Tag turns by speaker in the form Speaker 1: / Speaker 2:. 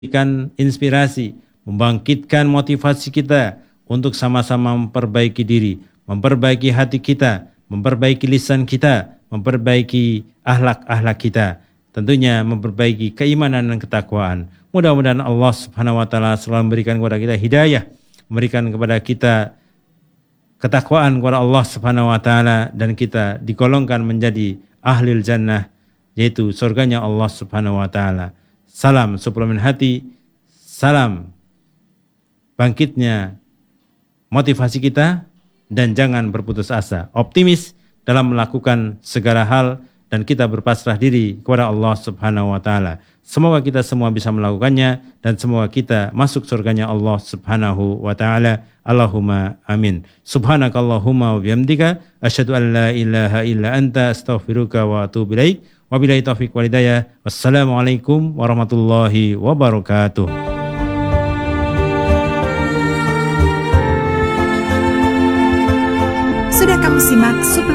Speaker 1: memberikan inspirasi, membangkitkan motivasi kita untuk sama-sama memperbaiki diri, memperbaiki hati kita, memperbaiki lisan kita, memperbaiki akhlak-akhlak kita, tentunya memperbaiki keimanan dan ketakwaan. Mudah-mudahan Allah Subhanahu wa taala selalu memberikan kepada kita hidayah, memberikan kepada kita ketakwaan kepada Allah Subhanahu wa taala, dan kita digolongkan menjadi ahlil jannah, yaitu surganya Allah Subhanahu wa taala. Salam suplemen hati, salam bangkitnya motivasi kita, dan jangan berputus asa. Optimis dalam melakukan segala hal, dan kita berpasrah diri kepada Allah Subhanahu wa taala. Semoga kita semua bisa melakukannya, dan semoga kita masuk surganya Allah Subhanahu wa taala. Allahumma amin. Subhanakallahumma wa bihamdika asyhadu an la ilaha illa anta astaghfiruka wa atubu ilaik. Wabillahi taufiq wal hidayah. Wassalamualaikum warahmatullahi wabarakatuh.
Speaker 2: Sudah kamu simak